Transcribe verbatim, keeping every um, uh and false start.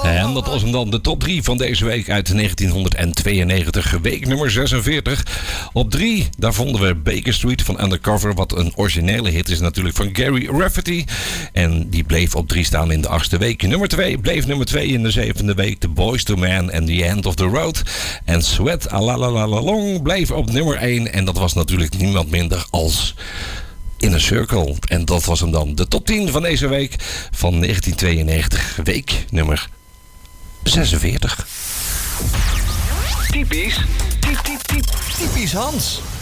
En dat was hem dan, de top drie van deze week uit negentienhonderdtweeënnegentig, week nummer zesenveertig. Op drie, daar vonden we Baker Street van Undercover, wat een originele hit is natuurlijk van Gary Rafferty. En die bleef op drie staan in de achtste week. Nummer twee bleef nummer twee in de zevende week, The Boyz two Men and The End of the Road. En Sweat a la la la la long bleef op nummer één. En dat was natuurlijk niemand minder als Inner Circle. En dat was hem dan, de top tien van deze week van negentienhonderdtweeënnegentig, week nummer zesenveertig. Typisch, typ, typ, typ, typisch Hans.